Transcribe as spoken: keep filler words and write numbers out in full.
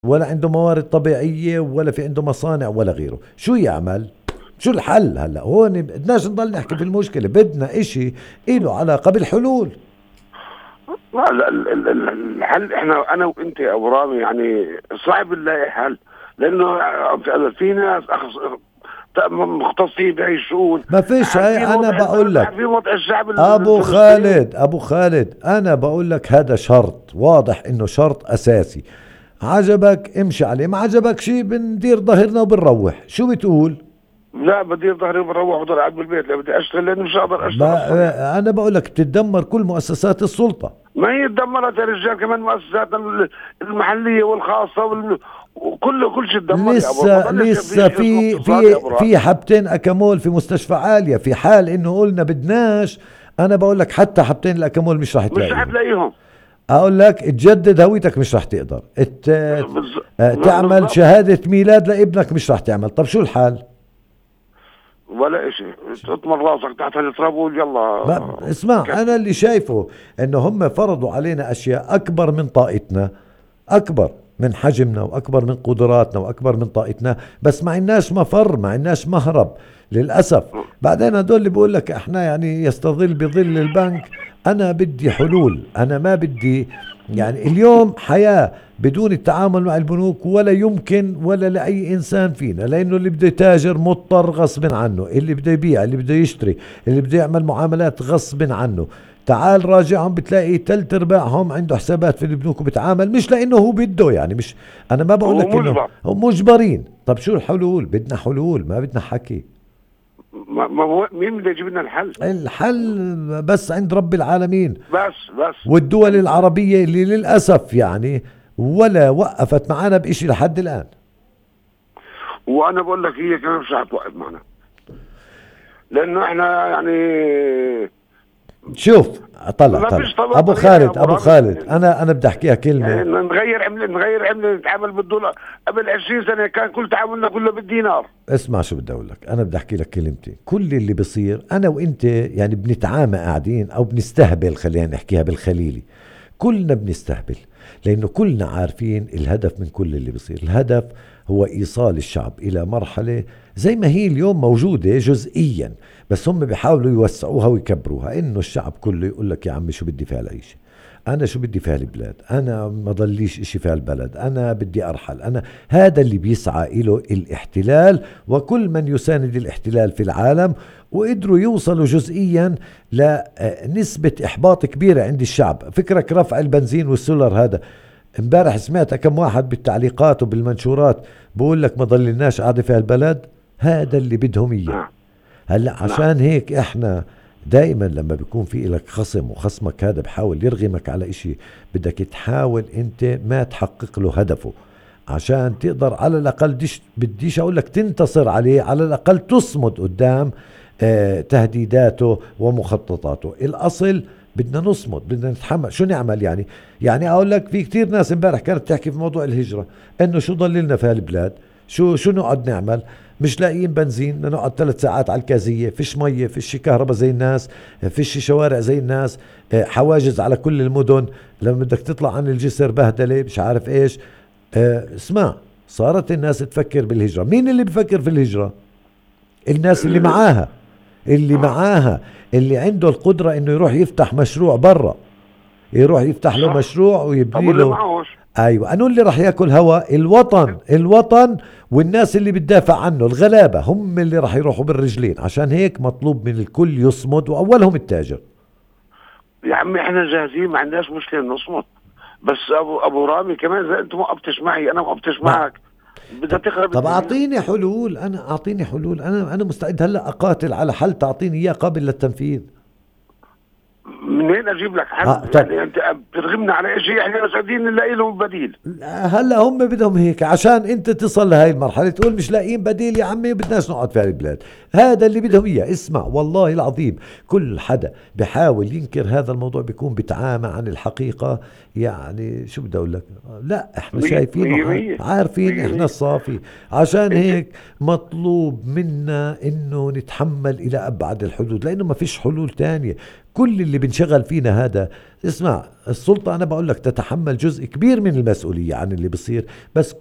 ولا عنده موارد طبيعية ولا في عنده مصانع ولا غيره. شو يعمل؟ شو الحل؟ هلا هون بدناش نضل نحكي في المشكلة، بدنا اشي إله علاقة بالحلول. لا لا، ال- ال- ال- الحل احنا انا وانت يا ابو رامي، يعني صعب نلاقي حل، لانه في ناس أخص- مختصين بهي الشؤون، ما فيش، هاي عارفين انا وضع بقول البلد لك وعارفين وضع الشعب ابو الفلسطيني. خالد ابو خالد انا بقول لك هذا شرط واضح، انه شرط اساسي. عجبك امشي عليه، ما عجبك شي بندير ظهرنا وبنروح. شو بتقول؟ لا بدي ظهري بروح بضل قاعد بالبيت، لا بدي اشتغل لاني مش هقدر اشتغل صريح. ما انا بقول لك تتدمر كل مؤسسات السلطة. ما هي تدمرت يا رجال، كمان مؤسساتنا المحليه والخاصه وال... وكل كل شيء تدمر يا ابو، ما لسه ضلش لسه في اسمه في اقتصاد يا ابو في في رامي. حبتين اكامول في مستشفى عالية، في حال انه قلنا بدناش. انا بقول لك حتى حبتين الاكامول مش راح مش رح تلاقيهم. تلاقيهم. اقول لك تجدد هويتك مش راح تقدر. ات... بالز- اه، تعمل بالضبط. شهادة ميلاد لابنك مش راح تعمل. طب شو الحال؟ ولا اشي، تطمر راسك تحت التراب وقول يلا. ما اسمع، انا كفي. اللي شايفه انه هم فرضوا علينا اشياء اكبر من طاقتنا، اكبر من حجمنا واكبر من قدراتنا واكبر من طاقتنا، بس ما عندناش مفر، ما عندناش مهرب للاسف. بعدين هدول اللي بقول لك احنا يعني يستظل بظل البنك. انا بدي حلول، انا ما بدي يعني اليوم حياة بدون التعامل مع البنوك ولا يمكن، ولا لأي إنسان فينا، لأنه اللي بده يتاجر مضطر غصب عنه، اللي بده يبيع، اللي بده يشتري، اللي بده يعمل معاملات غصب عنه. تعال راجعهم بتلاقي تلت ارباعهم عنده حسابات في البنوك وبتعامل مش لانه هو بده، يعني مش، انا ما بقول هو لك انه مجبر. هم مجبرين. طب شو الحلول؟ بدنا حلول، ما بدنا حكي. ما ما هو مين بده يجيب لنا الحل؟ الحل بس عند رب العالمين. بس بس والدول انت. العربية اللي للأسف يعني ولا وقفت معنا بإشي لحد الآن. وانا بقول لك هي كمان مش رح توقف معنا، لانه احنا يعني شوف، طلع ما طلع فيش طبعا أبو طريقه يا خالد ابو أبو رامي. خالد أنا أنا بدي أحكيها يعني كلمة. نغير عمله، نغير عمله نتعامل بالدولار. قبل عشرين سنه كان كل تعاملنا كله بالدينار. اسمع شو بدي اقول لك، انا بدي احكي لك كلمتين. كل اللي بصير انا وانت يعني بنتعامى قاعدين او بنستهبل، خلينا نحكيها بالخليلي. كلنا بنستهبل، لانه كلنا عارفين الهدف من كل اللي بصير. الهدف هو ايصال الشعب الى مرحلة زي ما هي اليوم موجودة جزئيا، بس هم بيحاولوا يوسعوها ويكبروها، انه الشعب كله يقول لك يا عمي شو بدي في هالعيشة، انا شو بدي في هالبلاد، انا ما ضليش اشي في هالبلد، انا بدي ارحل. انا هذا اللي بيسعى له الاحتلال وكل من يساند الاحتلال في العالم. وقدروا يوصلوا جزئيا لنسبة احباط كبيرة عند الشعب. فكرك رفع البنزين والسولر هذا، امبارح سمعت كم واحد بالتعليقات وبالمنشورات بقول لك ما ضللناش قاعدة في هالبلد. هذا اللي بدهم اياه. نعم. هلا نعم. عشان هيك احنا دائما لما بيكون في لك خصم وخصمك هذا بحاول يرغمك على اشي، بدك تحاول انت ما تحقق له هدفه، عشان تقدر على الاقل ديش بديش اقول لك تنتصر عليه، على الاقل تصمد قدام اه تهديداته ومخططاته. الاصل بدنا نصمد، بدنا نتحمل. شو نعمل يعني؟ يعني اقول لك في كتير ناس امبارح كانت تحكي في موضوع الهجرة، انه شو ضللنا في هالبلاد، شو شو نقعد نعمل؟ مش لاقيين بنزين، بدنا نقعد ثلاث ساعات على الكازية، فيش مية، فيش كهرباء زي الناس، فيش شوارع زي الناس، اه، حواجز على كل المدن، لما بدك تطلع عن الجسر بهدلة مش عارف ايش. اه، اسمع، صارت الناس تفكر بالهجرة. مين اللي بفكر في الهجرة؟ الناس اللي معاها، اللي معاها اللي عنده القدرة انه يروح يفتح مشروع برا، يروح يفتح له صح. مشروع طب ويبني واللي له. معهوش؟ ايوه، انو اللي راح ياكل هوا؟ الوطن، الوطن والناس اللي بتدافع عنه، الغلابة هم اللي راح يروحوا بالرجلين. عشان هيك مطلوب من الكل يصمد، واولهم التاجر. يا عمي احنا جاهزين، ما عندناش مشكله نصمت، بس ابو ابو رامي كمان اذا انت ما وقفتش معي انا ما وقفتش ما معك بدها تخرب طب الدنيا. اعطيني حلول، انا اعطيني حلول، انا انا مستعد هلا اقاتل على حل تعطيني اياه قابل للتنفيذ. منين اجيب لك ها حل؟ طب يعني انت بترغمنا على شيء احنا مش قادرين نلاقي له بديل. هلا هم بدهم هيك عشان انت تصل لهي المرحله تقول مش لاقيين بديل. يا عمي بدناش نقعد في هاي البلاد، هذا اللي بدهم اياه. اسمع والله العظيم، كل حدا بحاول ينكر هذا الموضوع بيكون بتعامى عن الحقيقه. يعني شو بدي اقول لك، لا احنا مية شايفينه، مية مية عارفين مية احنا مية. الصافي. عشان انت هيك مطلوب منا انه نتحمل الى ابعد الحدود، لانه ما فيش حلول تانية. كل اللي بنشغل فينا هذا. اسمع، السلطة أنا بقول لك تتحمل جزء كبير من المسؤولية عن اللي بصير، بس